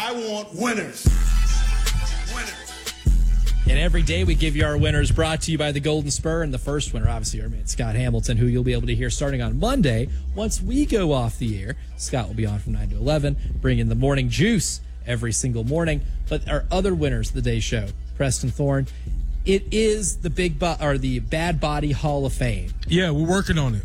I want winners. And every day we give you our winners, brought to you by the Golden Spur. And the first winner, obviously, our man Scott Hamilton, who you'll be able to hear starting on Monday. Once we go off the air, Scott will be on from 9 to 11, bringing the morning juice every single morning. But our other winners of the day show, Preston Thorne, it is the the Bad Body Hall of Fame. Yeah, we're working on it.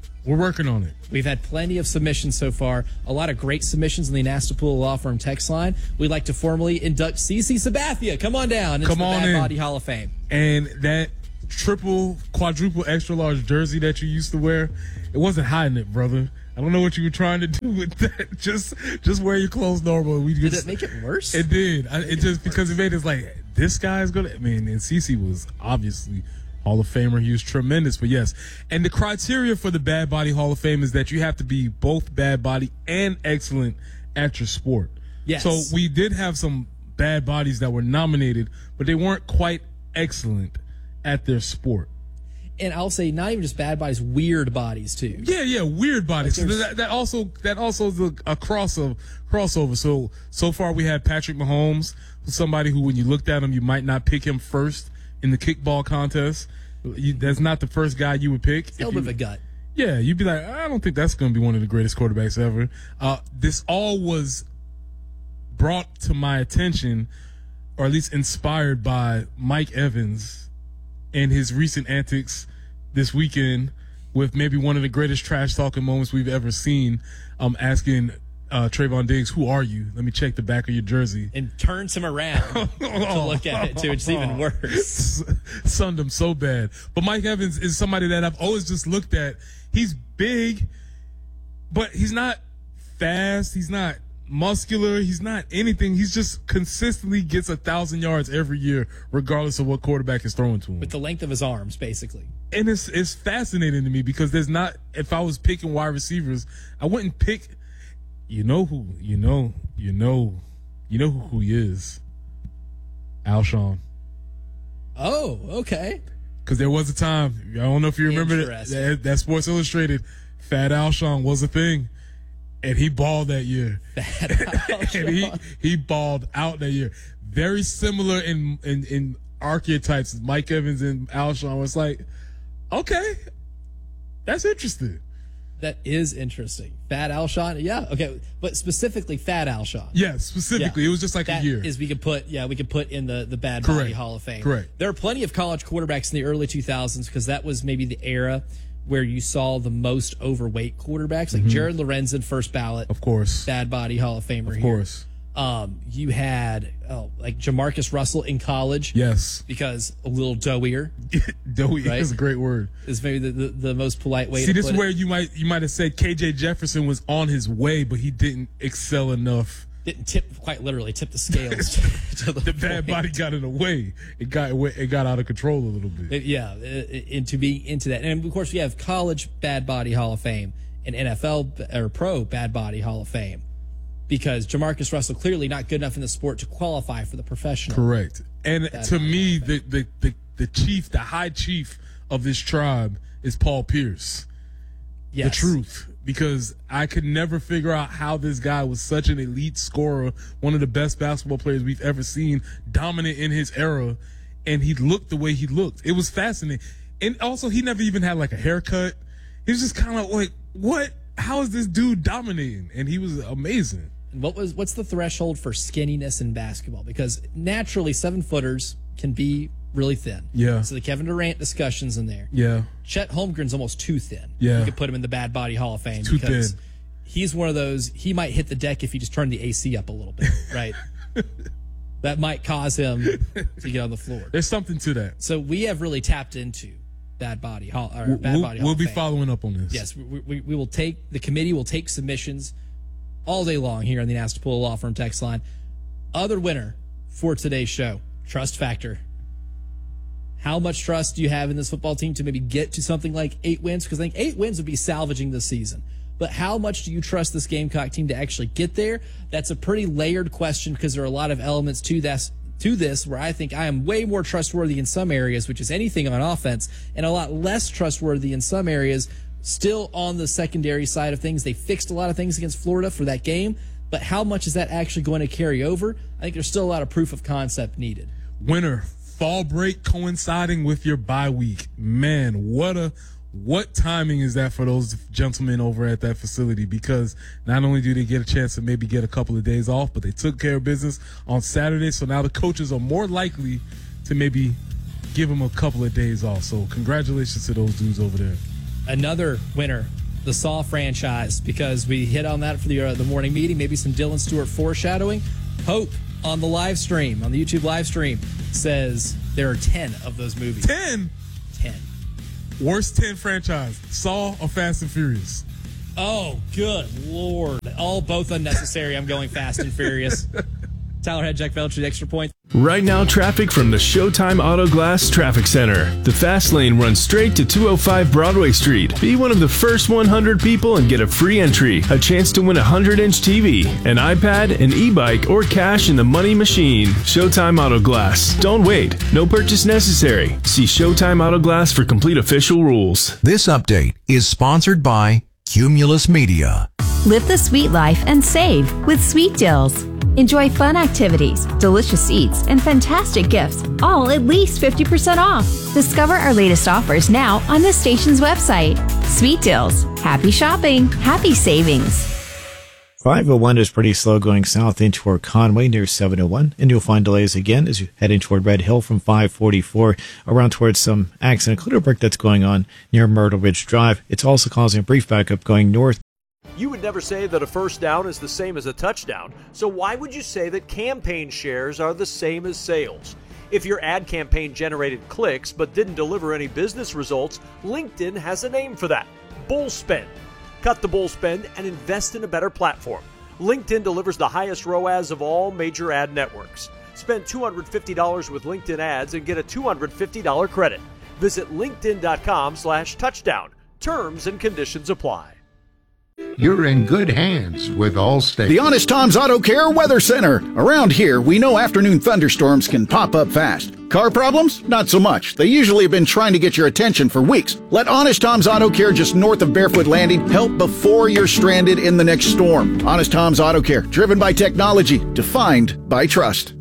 We've had plenty of submissions so far. A lot of great submissions in the Anastapula Law Firm text line. We'd like to formally induct CeCe Sabathia. Come on down. It's the Bad Body Hall of Fame. And that triple, quadruple, extra large jersey that you used to wear, it wasn't hiding it, brother. I don't know what you were trying to do with that. Just wear your clothes normal. Did it make it worse? It did. It just because it made us like, this guy's gonna. I mean, and CeCe was obviously Hall of Famer. He was tremendous, but yes. And the criteria for the Bad Body Hall of Fame is that you have to be both bad body and excellent at your sport. Yes. So we did have some bad bodies that were nominated, but they weren't quite excellent at their sport. And I'll say not even just bad bodies, weird bodies too. Yeah, weird bodies. Like that also is a crossover. So far we had Patrick Mahomes, somebody who when you looked at him, you might not pick him first in the kickball contest. That's not the first guy you would pick. It's a little bit of a gut. Yeah, you'd be like, I don't think that's going to be one of the greatest quarterbacks ever. This all was brought to my attention, or at least inspired by Mike Evans and his recent antics this weekend with maybe one of the greatest trash talking moments we've ever seen. Asking Trayvon Diggs, who are you? Let me check the back of your jersey. And turns him around to look at it too, which is even worse. Sunned him so bad. But Mike Evans is somebody that I've always just looked at. He's big, but he's not fast. He's not muscular. He's not anything. He's just consistently gets 1,000 yards every year, regardless of what quarterback is throwing to him. With the length of his arms, basically. And it's fascinating to me because if I was picking wide receivers, I wouldn't pick, you know who he is. Alshon. Oh, okay. Because there was a time, I don't know if you remember that Sports Illustrated, Fat Alshon was a thing. And he balled that year. And he balled out that year. Very similar in archetypes. Mike Evans and Alshon was like, okay, that's interesting. That is interesting. Fat Alshon, yeah, okay, but specifically Fat Alshon. Yeah, specifically, yeah. It was just like a year. We could put in the Bad Body Hall of Fame. Correct. There are plenty of college quarterbacks in the early 2000s because that was maybe the era where you saw the most overweight quarterbacks, like Jared Lorenzen, first ballot, of course, Bad Body Hall of Famer. Of course. You had like Jamarcus Russell in college. Yes, because a little doughier. Doughy right? is a great word. Is maybe the most polite way. See, this is where you might have said KJ Jefferson was on his way, but he didn't excel enough. Didn't quite literally tip the scales. to the Bad Body got in the way. It got out of control a little bit. To be into that, and of course we have college Bad Body Hall of Fame and NFL or pro Bad Body Hall of Fame, because Jamarcus Russell clearly not good enough in the sport to qualify for the professional. Correct. And to me, the chief, the high chief of this tribe is Paul Pierce. Yes. The truth. Because I could never figure out how this guy was such an elite scorer, one of the best basketball players we've ever seen, dominant in his era, and he looked the way he looked. It was fascinating. And also, he never even had like a haircut. He was just kind of like, what? How is this dude dominating? And he was amazing. And what's the threshold for skinniness in basketball? Because naturally, 7-footers can be really thin. Yeah. So the Kevin Durant discussion's in there. Yeah. Chet Holmgren's almost too thin. Yeah. You could put him in the Bad Body Hall of Fame too because thin. He's one of those, he might hit the deck if you just turn the AC up a little bit, right? That might cause him to get on the floor. There's something to that. So we have really tapped into Bad Body Hall or Bad Body Hall We'll of be Fame. following up on this. Yes, we will take, the committee will take submissions all day long here on the Anastapula Law Firm text line. Other winner for today's show, trust factor. How much trust do you have in this football team to maybe get to something like 8 wins? Because I think 8 wins would be salvaging this season. But how much do you trust this Gamecock team to actually get there? That's a pretty layered question because there are a lot of elements to this where I think I am way more trustworthy in some areas, which is anything on offense, and a lot less trustworthy in some areas, still on the secondary side of things. They fixed a lot of things against Florida for that game, but how much is that actually going to carry over? I think there's still a lot of proof of concept needed. Winter, fall break coinciding with your bye week. Man, what timing is that for those gentlemen over at that facility? Because not only do they get a chance to maybe get a couple of days off, but they took care of business on Saturday. So now the coaches are more likely to maybe give them a couple of days off. So congratulations to those dudes over there. Another winner, the Saw franchise, because we hit on that for the morning meeting, maybe some Dylan Stewart foreshadowing. Hope on the live stream, on the YouTube live stream, says there are 10 of those movies. 10? 10. Worst 10 franchise, Saw or Fast and Furious? Oh, good Lord. All both unnecessary. I'm going Fast and Furious. Tyler Head, Jack Velch, Extra Point. Right now, traffic from the Showtime Auto Glass Traffic Center. The fast lane runs straight to 205 Broadway Street. Be one of the first 100 people and get a free entry, a chance to win a 100-inch TV, an iPad, an e-bike, or cash in the money machine. Showtime Auto Glass. Don't wait. No purchase necessary. See Showtime Auto Glass for complete official rules. This update is sponsored by Cumulus Media. Live the sweet life and save with Sweet Deals. Enjoy fun activities, delicious eats, and fantastic gifts, all at least 50% off. Discover our latest offers now on the station's website. Sweet Deals. Happy shopping. Happy savings. 501 is pretty slow going south in toward Conway near 701, and you'll find delays again as you head in toward Red Hill from 544 around towards some accident clutter work that's going on near Myrtle Ridge Drive. It's also causing a brief backup going north. You would never say that a first down is the same as a touchdown, so why would you say that campaign shares are the same as sales? If your ad campaign generated clicks but didn't deliver any business results, LinkedIn has a name for that: bull spend. Cut the bull spend and invest in a better platform. LinkedIn delivers the highest ROAS of all major ad networks. Spend $250 with LinkedIn ads and get a $250 credit. Visit linkedin.com/touchdown. Terms and conditions apply. You're in good hands with Allstate. The Honest Tom's Auto Care Weather Center. Around here, we know afternoon thunderstorms can pop up fast. Car problems? Not so much. They usually have been trying to get your attention for weeks. Let Honest Tom's Auto Care just north of Barefoot Landing help before you're stranded in the next storm. Honest Tom's Auto Care, driven by technology, defined by trust.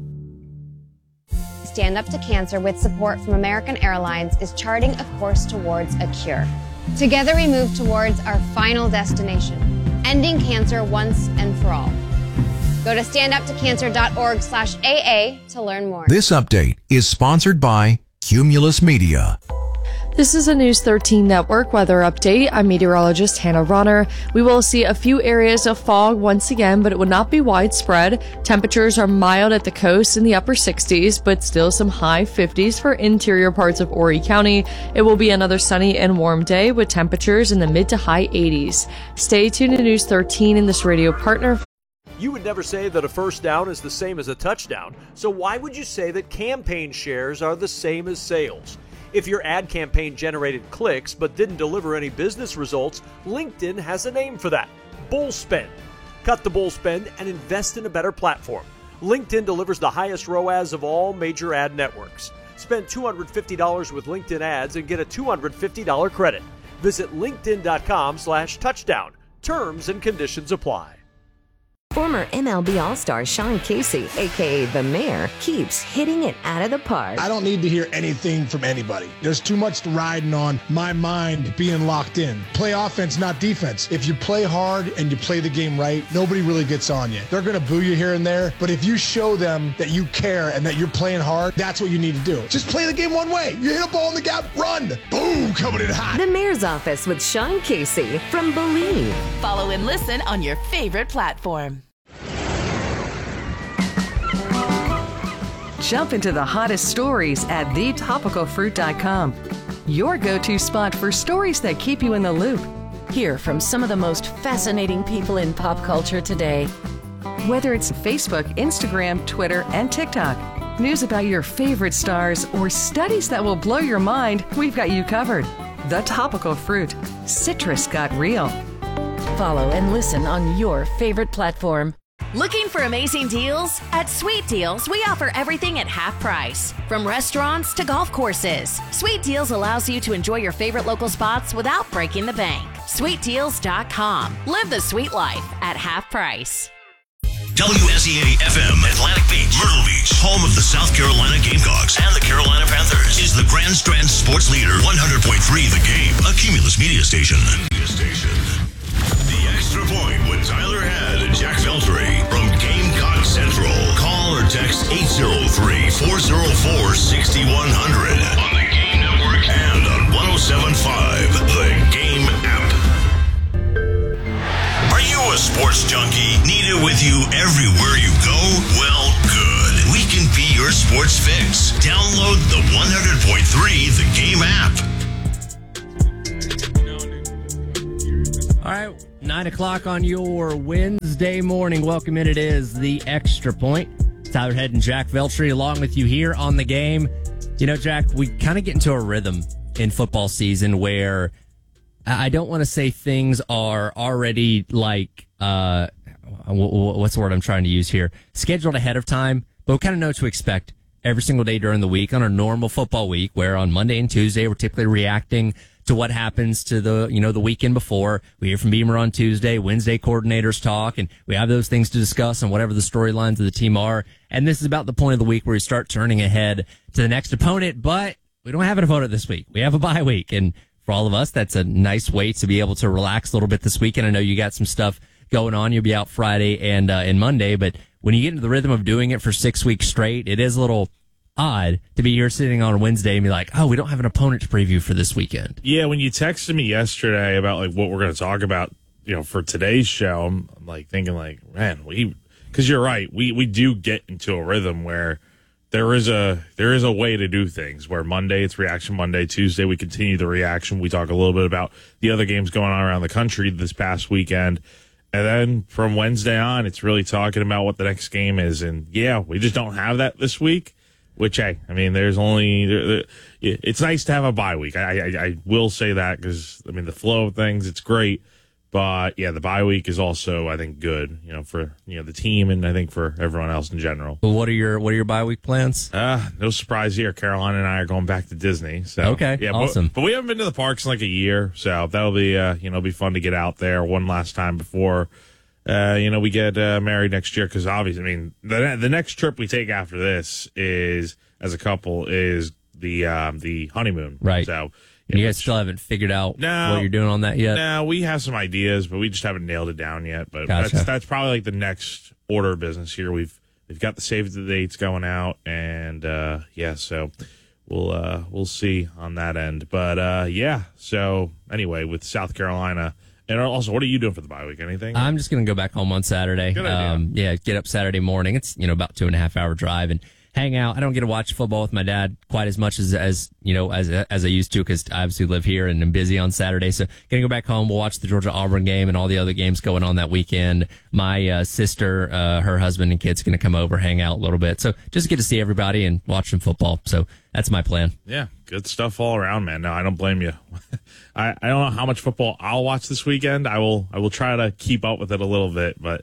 Stand Up to Cancer, with support from American Airlines, is charting a course towards a cure. Together we move towards our final destination, ending cancer once and for all. Go to standuptocancer.org/AA to learn more. This update is sponsored by Cumulus Media. This is a News 13 Network weather update. I'm meteorologist Hannah Ronner. We will see a few areas of fog once again, but it will not be widespread. Temperatures are mild at the coast in the upper 60s, but still some high 50s for interior parts of Horry County. It will be another sunny and warm day with temperatures in the mid to high 80s. Stay tuned to News 13 and this radio partner. You would never say that a first down is the same as a touchdown, so why would you say that campaign shares are the same as sales? If your ad campaign generated clicks but didn't deliver any business results, LinkedIn has a name for that: bull spend. Cut the bull spend and invest in a better platform. LinkedIn delivers the highest ROAS of all major ad networks. Spend $250 with LinkedIn ads and get a $250 credit. Visit linkedin.com/touchdown. Terms and conditions apply. Former MLB All-Star Sean Casey, a.k.a. The Mayor, keeps hitting it out of the park. I don't need to hear anything from anybody. There's too much riding on my mind being locked in. Play offense, not defense. If you play hard and you play the game right, nobody really gets on you. They're going to boo you here and there, but if you show them that you care and that you're playing hard, that's what you need to do. Just play the game one way. You hit a ball in the gap, run. Boom, coming in hot. The Mayor's Office with Sean Casey from Believe. Follow and listen on your favorite platform. Jump into the hottest stories at thetopicalfruit.com. Your go-to spot for stories that keep you in the loop. Hear from some of the most fascinating people in pop culture today. Whether it's Facebook, Instagram, Twitter, and TikTok, news about your favorite stars, or studies that will blow your mind, we've got you covered. The Topical Fruit. Citrus got real. Follow and listen on your favorite platform. Looking for amazing deals? At Sweet Deals, we offer everything at half price. From restaurants to golf courses, Sweet Deals allows you to enjoy your favorite local spots without breaking the bank. SweetDeals.com. Live the sweet life at half price. WSEA-FM, Atlantic Beach, Myrtle Beach, home of the South Carolina Gamecocks and the Carolina Panthers, is the Grand Strand Sports Leader, 100.3 The Game, a Cumulus media station. The Extra Point with Tyler Head and Jack Veltri from Gamecock Central. Call or text 803-404-6100 on the Game Network and on 107.5, The Game app. Are you a sports junkie? Need it with you everywhere you go? Well, good. We can be your sports fix. Download the 100.3 The Game app. All right, 9 o'clock on your Wednesday morning. Welcome in. It is the Extra Point. Tyler Head and Jack Veltri along with you here on The Game. You know, Jack, we kind of get into a rhythm in football season where I don't want to say things are already like, what's the word I'm trying to use here? Scheduled ahead of time, but we kind of know what to expect every single day during the week on a normal football week, where on Monday and Tuesday, we're typically reacting to what happens to the weekend before. We hear from Beamer on Tuesday, Wednesday coordinators talk, and we have those things to discuss and whatever the storylines of the team are. And this is about the point of the week where we start turning ahead to the next opponent, but we don't have an opponent this week. We have a bye week. And for all of us, that's a nice way to be able to relax a little bit this weekend. I know you got some stuff going on. You'll be out Friday and Monday, but when you get into the rhythm of doing it for 6 weeks straight, it is a little odd to be here sitting on Wednesday and be like, oh, we don't have an opponent to preview for this weekend. Yeah, when you texted me yesterday about like what we're going to talk about, for today's show, I'm like thinking like, man, because you're right, we do get into a rhythm where there is a way to do things where Monday it's Reaction Monday, Tuesday we continue the reaction. We talk a little bit about the other games going on around the country this past weekend. And then from Wednesday on, it's really talking about what the next game is. And yeah, we just don't have that this week, which, hey, I mean, it's nice to have a bye week. I will say that because, I mean, the flow of things, it's great. But yeah, the bye week is also, I think, good, for the team and I think for everyone else in general. Well, what are your bye week plans? No surprise here. Carolina and I are going back to Disney. So okay, yeah, awesome. But we haven't been to the parks in like a year, so that'll be be fun to get out there one last time before we get married next year. Because obviously, I mean, the next trip we take after this is as a couple is the honeymoon, right? So. You guys still haven't figured out what you're doing on that yet? No, we have some ideas, but we just haven't nailed it down yet. But gotcha. That's probably like the next order of business here. We've got the save the dates going out, and so we'll see on that end. But so anyway, with South Carolina, and also, what are you doing for the bye week? Anything? I'm just gonna go back home on Saturday. Good idea. Get up Saturday morning. It's about 2.5 hour drive and hang out. I don't get to watch football with my dad quite as much as I used to because I obviously live here and I'm busy on Saturday. So gonna go back home. We'll watch the Georgia-Auburn game and all the other games going on that weekend. My sister, her husband and kids gonna come over, hang out a little bit. So just get to see everybody and watch some football. So that's my plan. Yeah, good stuff all around, man. No, I don't blame you. I don't know how much football I'll watch this weekend. I will try to keep up with it a little bit, but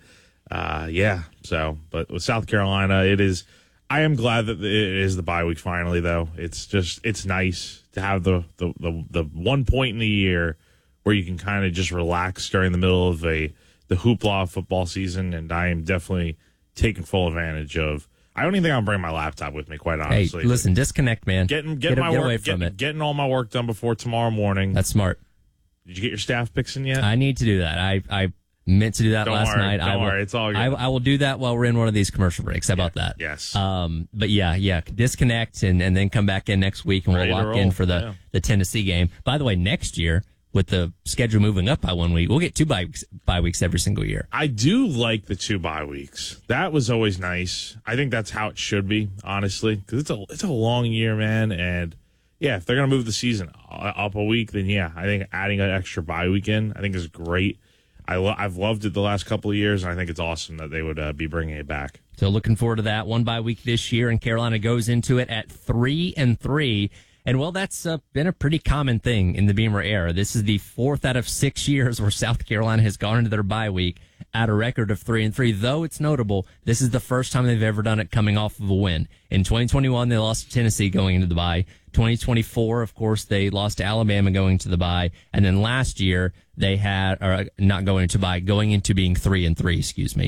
but with South Carolina, I am glad that it is the bye week finally, though. It's nice to have the 1 point in the year where you can kind of just relax during the middle of the hoopla of football season, and I am definitely taking full advantage of. I don't even think I'll bring my laptop with me, quite honestly. Hey, listen, disconnect, man. Get all my work done before tomorrow morning. That's smart. Did you get your staff picks in yet? I need to do that. I meant to do that last night. Don't worry, it's all good. I will do that while we're in one of these commercial breaks. How about that? Yes. But yeah, disconnect and then come back in next week and we'll lock in for the Tennessee game. By the way, next year, with the schedule moving up by 1 week, we'll get 2 bye weeks every single year. I do like the 2 bye weeks. That was always nice. I think that's how it should be, honestly, because it's a long year, man. And yeah, if they're gonna move the season up a week, then yeah, I think adding an extra bye weekend I think is great. I've loved it the last couple of years, and I think it's awesome that they would be bringing it back. So looking forward to that 1 bye week this year, and Carolina goes into it at 3-3. And, well, that's been a pretty common thing in the Beamer era. This is the 4th out of 6 years where South Carolina has gone into their bye week at a record of 3-3. Though it's notable, this is the first time they've ever done it coming off of a win. In 2021, they lost to Tennessee going into the bye. 2024, of course, they lost to Alabama going to the bye. And then last year, they had, or not going into bye, going into being 3-3, excuse me.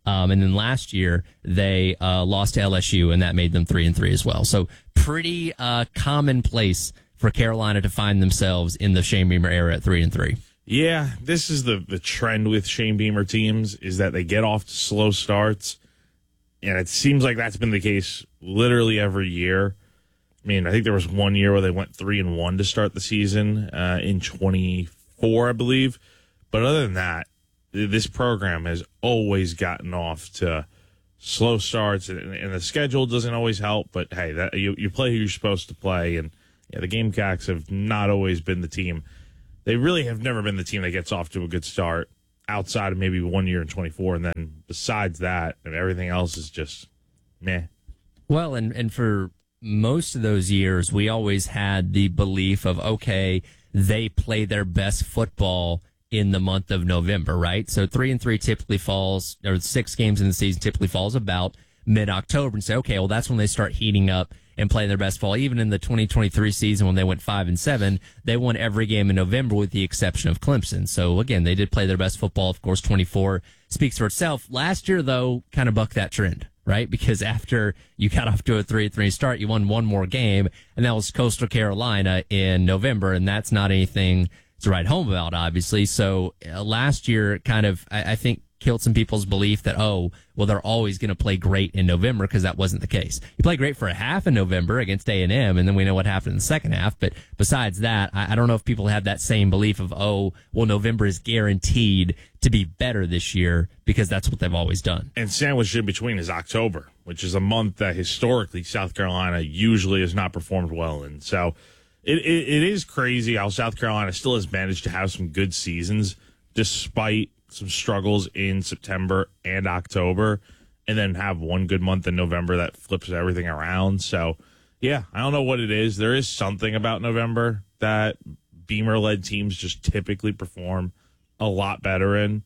And then last year they lost to LSU, and that made them 3-3 as well. So pretty commonplace for Carolina to find themselves in the Shane Beamer era at 3-3. Yeah, this is the trend with Shane Beamer teams, is that they get off to slow starts, and it seems like that's been the case literally every year. I mean, I think there was one year where they went 3-1 to start the season in 24, I believe. But other than that, this program has always gotten off to slow starts, and the schedule doesn't always help. But hey, you play who you're supposed to play, and yeah, the Gamecocks have not always been the team. They really have never been the team that gets off to a good start outside of maybe 1 year in 24, and then besides that, everything else is just meh. Well, and for most of those years, we always had the belief of, okay, they play their best football in the month of November, right? So 3-3 typically falls, or 6 games in the season typically falls about mid-October, and say, okay, well, that's when they start heating up and playing their best ball. Even in the 2023 season when they went 5-7, they won every game in November with the exception of Clemson. So again, they did play their best football. Of course, 24 speaks for itself. Last year, though, kind of bucked that trend, right? Because after you got off to a 3-3 start, you won one more game, and that was Coastal Carolina in November, and that's not anything to write home about, obviously. So last year kind of, I think, killed some people's belief that, oh, well, they're always going to play great in November, because that wasn't the case. You play great for a half in November against A&M, and then we know what happened in the second half. But besides that, I don't know if people have that same belief of, oh, well, November is guaranteed to be better this year, because that's what they've always done. And sandwiched in between is October, which is a month that historically South Carolina usually has not performed well in. So it is crazy how South Carolina still has managed to have some good seasons despite some struggles in September and October, and then have one good month in November that flips everything around. So, yeah, I don't know what it is. There is something about November that Beamer-led teams just typically perform a lot better in.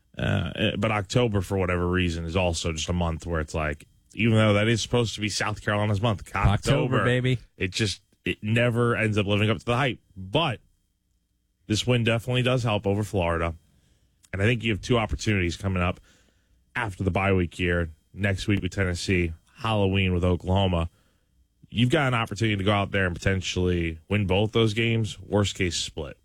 But October, for whatever reason, is also just a month where it's like, even though that is supposed to be South Carolina's month, October, baby, it never ends up living up to the hype. But this win definitely does help over Florida. And I think you have 2 opportunities coming up after the bye week here. Next week with Tennessee, Halloween with Oklahoma. You've got an opportunity to go out there and potentially win both those games. Worst case split.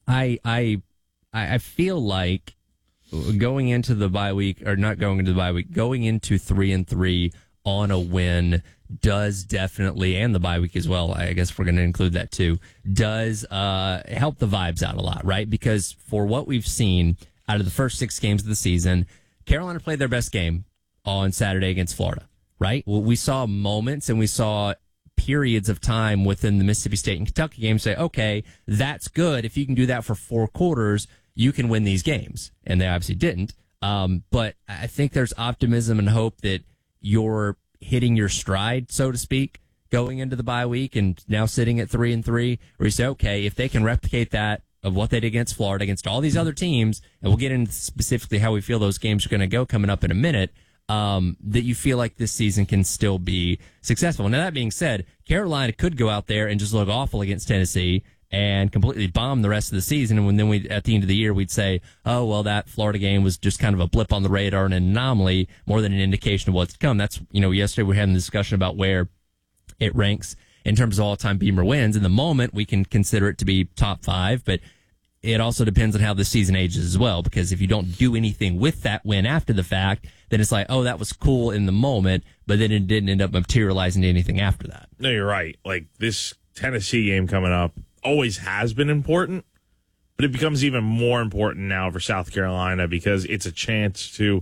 I feel like going into the bye week, or not going into the bye week, going into 3-3 on a win does definitely, and the bye week as well, I guess we're going to include that too, does help the vibes out a lot, right? Because for what we've seen out of the first 6 games of the season, Carolina played their best game on Saturday against Florida, right? Well, we saw moments and we saw periods of time within the Mississippi State and Kentucky games say, okay, that's good. If you can do that for 4 quarters, you can win these games. And they obviously didn't. But I think there's optimism and hope that you're hitting your stride, so to speak, going into the bye week and now sitting at 3-3, where you say, okay, if they can replicate that of what they did against Florida, against all these other teams, and we'll get into specifically how we feel those games are going to go coming up in a minute, that you feel like this season can still be successful. Now, that being said, Carolina could go out there and just look awful against Tennessee and completely bomb the rest of the season. And then we, at the end of the year, we'd say, oh, well, that Florida game was just kind of a blip on the radar, an anomaly more than an indication of what's to come. That's, yesterday we were having a discussion about where it ranks in terms of all-time Beamer wins. In the moment, we can consider it to be top 5, but it also depends on how the season ages as well, because if you don't do anything with that win after the fact, then it's like, oh, that was cool in the moment, but then it didn't end up materializing to anything after that. No, you're right. Like, this Tennessee game coming up always has been important, but it becomes even more important now for South Carolina because it's a chance to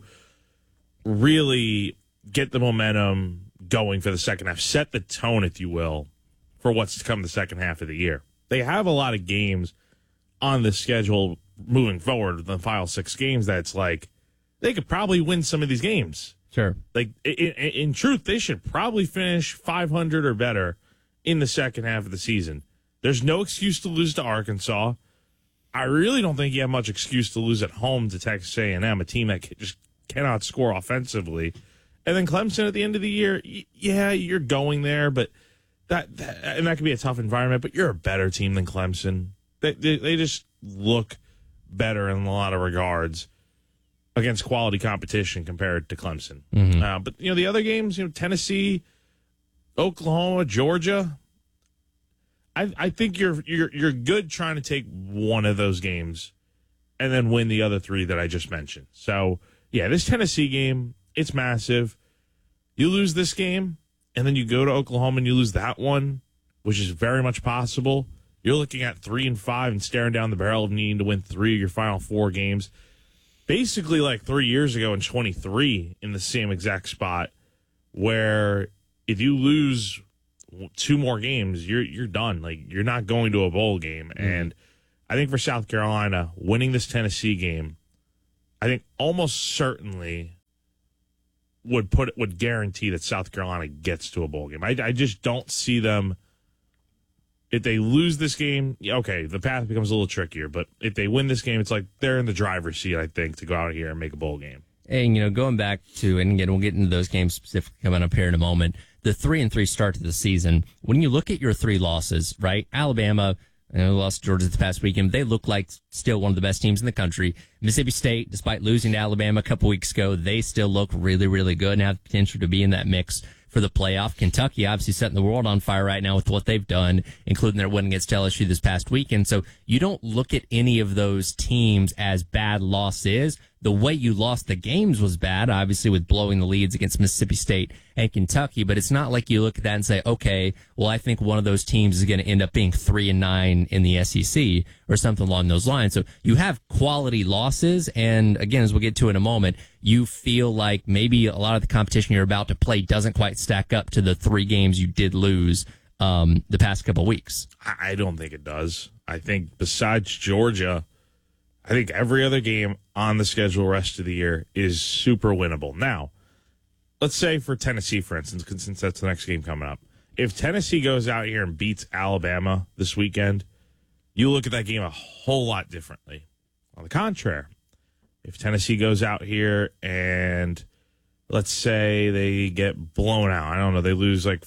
really get the momentum going for the second half, set the tone, if you will, for what's to come the second half of the year. They have a lot of games on the schedule moving forward, the final 6 games, that's like, they could probably win some of these games. Sure. Like, in truth, they should probably finish 500 or better in the second half of the season. There's no excuse to lose to Arkansas. I really don't think you have much excuse to lose at home to Texas A&M, a team that just cannot score offensively. And then Clemson at the end of the year, yeah, you're going there, but that could be a tough environment, but you're a better team than Clemson. They just look better in a lot of regards. against quality competition compared to Clemson. Mm-hmm. But the other games, Tennessee, Oklahoma, Georgia, I think you're good trying to take one of those games and then win the other three that I just mentioned. So, yeah, this Tennessee game, it's massive. You lose this game, and then you go to Oklahoma and you lose that one, which is very much possible. You're looking at 3-5 and staring down the barrel of needing to win 3 of your final 4 games. Basically like 3 years ago in 23 in the same exact spot, where if you lose 2 more games, you're done. Like, you're not going to a bowl game. And I think for South Carolina, winning this Tennessee game, I think almost certainly would guarantee that South Carolina gets to a bowl game. I just don't see them. If they lose this game, okay, the path becomes a little trickier. But if they win this game, it's like they're in the driver's seat, I think, to go out here and make a bowl game. And, going back to, and again, we'll get into those games specifically coming up here in a moment, the 3-3 start to the season, when you look at your 3 losses, right? Alabama, lost to Georgia this past weekend. They look like still one of the best teams in the country. Mississippi State, despite losing to Alabama a couple weeks ago, they still look really, really good and have the potential to be in that mix for the playoff. Kentucky obviously setting the world on fire right now with what they've done, including their win against LSU this past weekend. So you don't look at any of those teams as bad losses. The way you lost the games was bad, obviously, with blowing the leads against Mississippi State and Kentucky, but it's not like you look at that and say, okay, well, I think one of those teams is going to end up being 3-9 in the SEC or something along those lines. So you have quality losses, and again, as we'll get to in a moment, you feel like maybe a lot of the competition you're about to play doesn't quite stack up to the 3 games you did lose the past couple of weeks. I don't think it does. I think besides Georgia, I think every other game on the schedule rest of the year is super winnable. Now, let's say for Tennessee, for instance, since that's the next game coming up, if Tennessee goes out here and beats Alabama this weekend, you look at that game a whole lot differently. On the contrary, if Tennessee goes out here and let's say they get blown out, I don't know, they lose like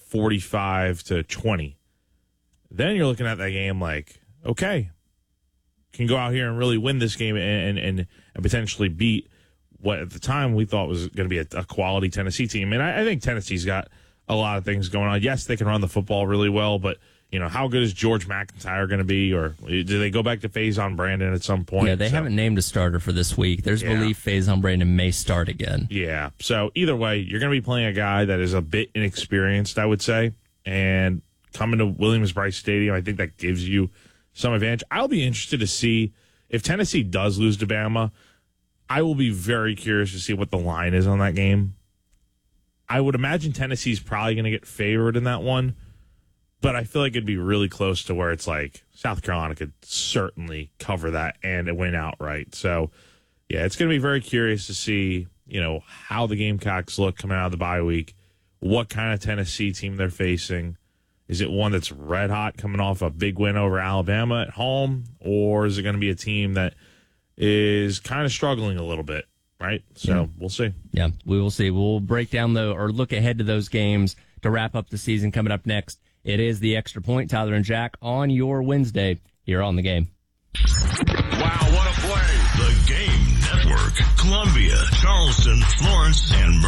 45-20, then you're looking at that game like, okay, can go out here and really win this game and potentially beat what at the time we thought was going to be a quality Tennessee team. And I think Tennessee's got a lot of things going on. Yes, they can run the football really well, but how good is George McIntyre going to be? Or do they go back to Faison Brandon at some point? Yeah, they haven't named a starter for this week. There's belief Faison Brandon may start again. Yeah, so either way, you're going to be playing a guy that is a bit inexperienced, I would say. And coming to Williams-Brice Stadium, I think that gives you some advantage. I'll be interested to see if Tennessee does lose to Bama. I will be very curious to see what the line is on that game. I would imagine Tennessee's probably going to get favored in that one, but I feel like it'd be really close to where it's like South Carolina could certainly cover that and win outright. So, yeah, it's going to be very curious to see, how the Gamecocks look coming out of the bye week, what kind of Tennessee team they're facing. Is it one that's red hot coming off a big win over Alabama at home, or is it going to be a team that is kind of struggling a little bit, right? So we'll see. Yeah, we will see. We'll break down or look ahead to those games to wrap up the season coming up next. It is the Extra Point, Tyler and Jack, on your Wednesday here on The Game. Wow, what a play. The Game Network, Columbia, Charleston, Florence, and